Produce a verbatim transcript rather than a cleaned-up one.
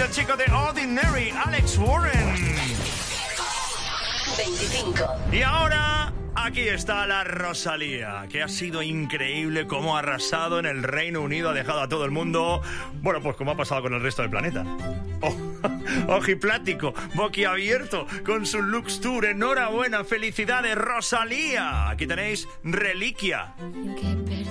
el chico de Ordinary, Alex Warren. veinticinco. Y ahora, aquí está la Rosalía, que ha sido increíble cómo ha arrasado en el Reino Unido, ha dejado a todo el mundo, bueno, pues como ha pasado con el resto del planeta. Oh, ojiplático, boquiabierto, con su Lux Tour. Enhorabuena, felicidades, Rosalía. Aquí tenéis Reliquia.